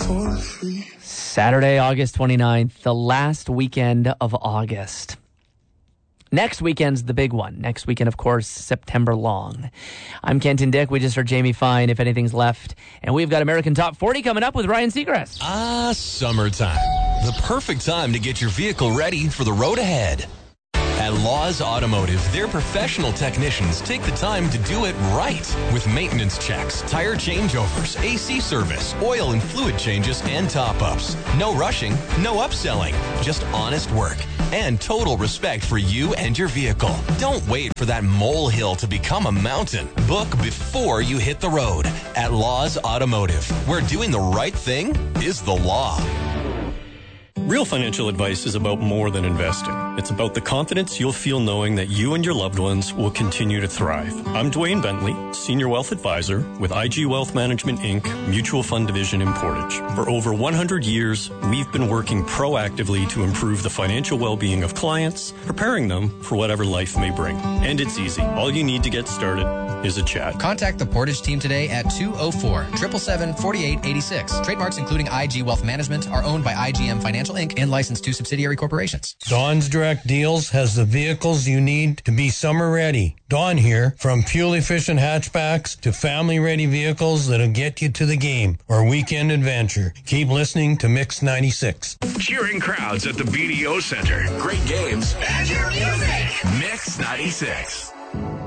Saturday, August 29th, the last weekend of August. Next weekend's the big one. Next weekend, of course, September long. I'm Kenton Dick. We just heard Jamie Fine, If Anything's Left. And we've got American Top 40 coming up with Ryan Seacrest. Summertime. The perfect time to get your vehicle ready for the road ahead. At Laws Automotive, their professional technicians take the time to do it right with maintenance checks, tire changeovers, AC service, oil and fluid changes, and top-ups. No rushing, no upselling, just honest work and total respect for you and your vehicle. Don't wait for that molehill to become a mountain. Book before you hit the road at Laws Automotive, where doing the right thing is the law. Real financial advice is about more than investing. It's about the confidence you'll feel knowing that you and your loved ones will continue to thrive. I'm Dwayne Bentley, Senior Wealth Advisor with IG Wealth Management, Inc., Mutual Fund Division in Portage. For over 100 years, we've been working proactively to improve the financial well-being of clients, preparing them for whatever life may bring. And it's easy. All you need to get started is a chat. Contact the Portage team today at 204-777-4886. Trademarks including IG Wealth Management are owned by IGM Financial Inc. and licensed to subsidiary corporations. Dawn's Direct Deals has the vehicles you need to be summer ready. Dawn here, from fuel-efficient hatchbacks to family-ready vehicles that'll get you to the game or weekend adventure. Keep listening to Mix 96. Cheering crowds at the BDO Center. Great games. And your music. Mix 96.